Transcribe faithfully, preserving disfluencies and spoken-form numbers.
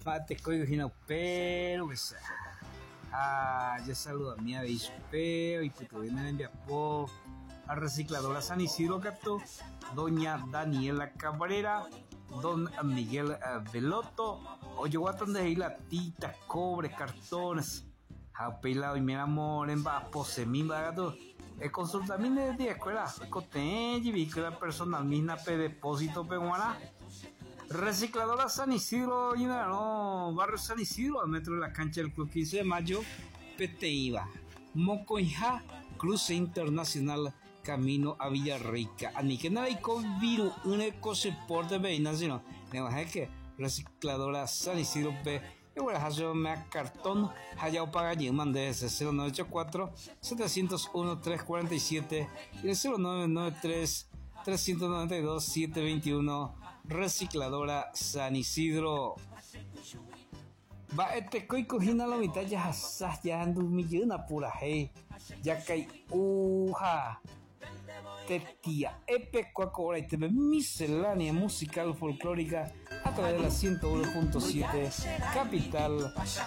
Mate coigo hina pero que sea. Ah, ya saludo a mi aviso pero y puto viene en Viapo a recicladora San Isidro Gato, doña Daniela Cabrera, don Miguel uh, Veloto, oye guatan de latitas, cobre, cartones, apelado y mi amor en va pose mi gato. E consulta mi de escuela, cote y vi que la persona misma pe depósito peguana. Recicladora San Isidro, y no, barrio San Isidro, al metro de la cancha del Club quince de mayo, P T I V A, Mocoija, Cruce Internacional, camino a Villarrica. Ani que nada y con viru, un ecosoporte veina, sino, me bajé que Recicladora San Isidro P. Y bueno, yo me cartón, haya paga y mande ese cero nueve ocho cuatro, siete cero uno, tres cuatro siete y el cero nueve nueve tres, tres nueve dos, siete dos uno. Recicladora San Isidro. Va este coi cojina la mitad ya hasas ya ando un millón apura hey ya cae uja tetia epe cuacora y te ve miscelánea musical folclórica a través de la ciento uno punto siete Capital